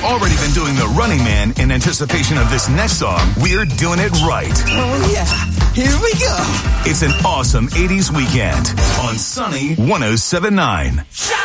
already been doing the Running Man in anticipation of this next song, we're doing it right. Oh, yeah. Here we go. It's an awesome 80s weekend on Sunny 107.9.